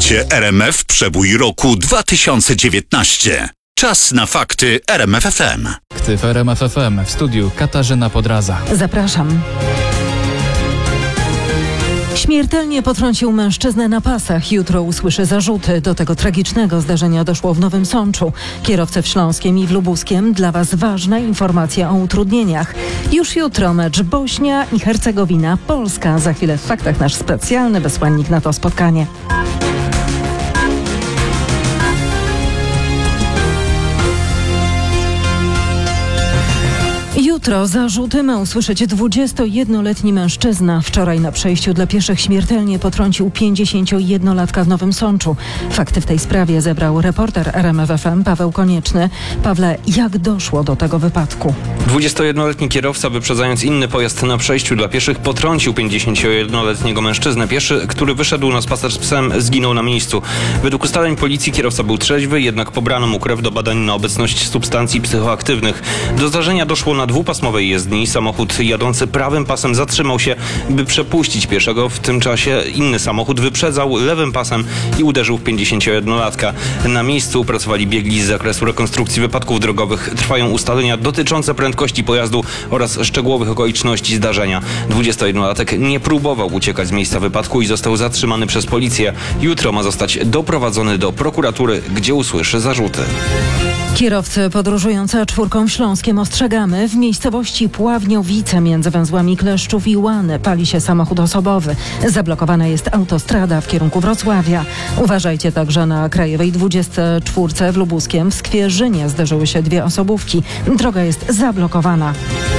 Słuchajcie RMF Przebój roku 2019. Czas na fakty RMF FM. Fakty w RMF FM. W studiu Katarzyna Podraza. Zapraszam. Śmiertelnie potrącił mężczyznę na pasach. Jutro usłyszy zarzuty. Do tego tragicznego zdarzenia doszło w Nowym Sączu. Kierowcy w Śląskiem i w Lubuskiem. Dla Was ważna informacja o utrudnieniach. Już jutro mecz Bośnia i Hercegowina, Polska. Za chwilę w faktach nasz specjalny wysłannik na to spotkanie. Jutro zarzuty ma usłyszeć 21-letni mężczyzna. Wczoraj na przejściu dla pieszych śmiertelnie potrącił 51-latka w Nowym Sączu. Fakty w tej sprawie zebrał reporter RMF FM Paweł Konieczny. Pawle, jak doszło do tego wypadku? 21-letni kierowca, wyprzedzając inny pojazd na przejściu dla pieszych, potrącił 51-letniego mężczyznę. Pieszy, który wyszedł na spacer z psem, zginął na miejscu. Według ustaleń policji kierowca był trzeźwy, jednak pobrano mu krew do badań na obecność substancji psychoaktywnych. Do zdarzenia doszło na dwupasmowej jezdni. Samochód jadący prawym pasem zatrzymał się, by przepuścić pieszego. W tym czasie inny samochód wyprzedzał lewym pasem i uderzył w 51-latka. Na miejscu pracowali biegli z zakresu rekonstrukcji wypadków drogowych. Trwają ustalenia dotyczące prędkości pojazdu oraz szczegółowych okoliczności zdarzenia. 21-latek nie próbował uciekać z miejsca wypadku i został zatrzymany przez policję. Jutro ma zostać doprowadzony do prokuratury, gdzie usłyszy zarzuty. Kierowcy podróżujący czwórką w Śląskiem ostrzegamy. W miejscowości Pławniowice między węzłami Kleszczów i Łany pali się samochód osobowy. Zablokowana jest autostrada w kierunku Wrocławia. Uważajcie także na Krajowej 24 w Lubuskiem. W Skwierzynie zderzyły się dwie osobówki. Droga jest zablokowana.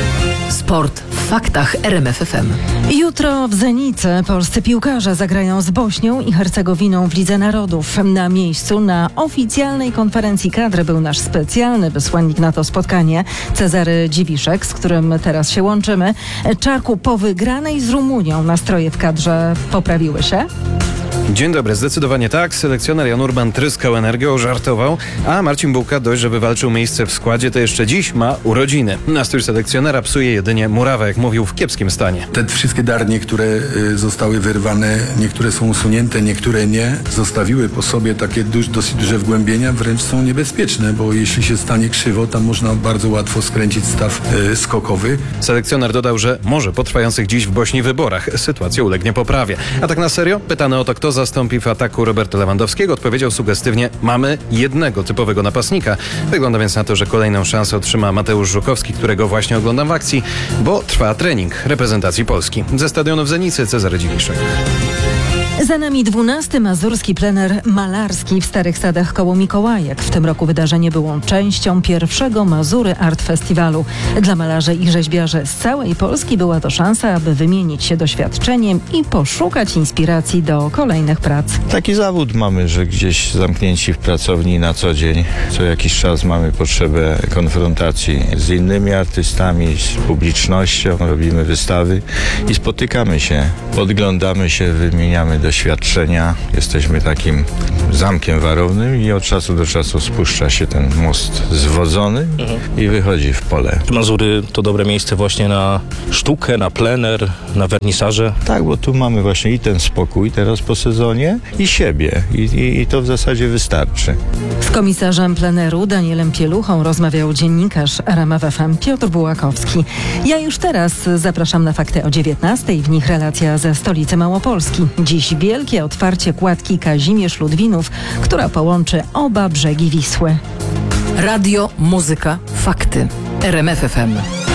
Sport w faktach RMF FM. Jutro w Zenicy polscy piłkarze zagrają z Bośnią i Hercegowiną w Lidze Narodów. Na miejscu na oficjalnej konferencji kadry był nasz specjalny wysłannik na to spotkanie, Cezary Dziwiszek, z którym teraz się łączymy. Czarku, po wygranej z Rumunią nastroje w kadrze poprawiły się? Dzień dobry, zdecydowanie tak. Selekcjoner Jan Urban tryskał energią, żartował, a Marcin Bułka dość, że wywalczył miejsce w składzie, to jeszcze dziś ma urodziny. Nastrój selekcjonera psuje jedynie murawa, jak mówił, w kiepskim stanie. Te wszystkie darnie, które zostały wyrwane, niektóre są usunięte, niektóre nie, zostawiły po sobie takie dosyć duże wgłębienia, wręcz są niebezpieczne, bo jeśli się stanie krzywo, tam można bardzo łatwo skręcić staw skokowy. Selekcjoner dodał, że może po trwających dziś w Bośni wyborach sytuacja ulegnie poprawie. A tak na serio? Pytany o to, kto zastąpi w ataku Roberta Lewandowskiego, odpowiedział sugestywnie: mamy jednego typowego napastnika. Wygląda więc na to, że kolejną szansę otrzyma Mateusz Żukowski, którego właśnie oglądam w akcji, bo trwa trening reprezentacji Polski. Ze stadionu w Zenicy Cezary Dziwiszek. Za nami 12. mazurski plener malarski w Starych Sadach koło Mikołajek. W tym roku wydarzenie było częścią pierwszego Mazury Art Festiwalu. Dla malarzy i rzeźbiarzy z całej Polski była to szansa, aby wymienić się doświadczeniem i poszukać inspiracji do kolejnych prac. Taki zawód mamy, że gdzieś zamknięci w pracowni na co dzień. Co jakiś czas mamy potrzebę konfrontacji z innymi artystami, z publicznością, robimy wystawy i spotykamy się, podglądamy się, wymieniamy doświadczenia. Jesteśmy takim zamkiem warownym i od czasu do czasu spuszcza się ten most zwodzony i wychodzi w pole. Mazury to dobre miejsce właśnie na sztukę, na plener, na wernisaże. Tak, bo tu mamy właśnie i ten spokój teraz po sezonie i siebie i to w zasadzie wystarczy. Z komisarzem pleneru Danielem Pieluchą rozmawiał dziennikarz RMF FM Piotr Bułakowski. Ja już teraz zapraszam na fakty o 19:00. W nich relacja ze stolicy Małopolski. Dziś wielkie otwarcie kładki Kazimierz-Ludwinów, która połączy oba brzegi Wisły. Radio, muzyka, fakty. RMF FM.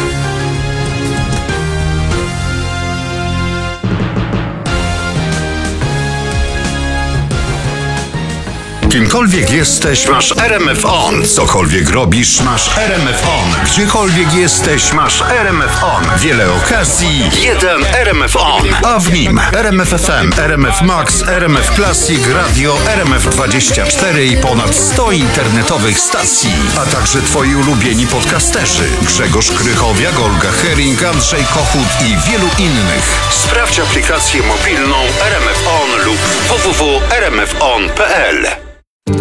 Kimkolwiek jesteś, masz RMF On. Cokolwiek robisz, masz RMF On. Gdziekolwiek jesteś, masz RMF On. Wiele okazji, jeden RMF On. A w nim RMF FM, RMF Max, RMF Classic, Radio, RMF24 i ponad 100 internetowych stacji. A także twoi ulubieni podcasterzy: Grzegorz Krychowiak, Olga Hering, Andrzej Kochut i wielu innych. Sprawdź aplikację mobilną RMF On lub www.rmfon.pl.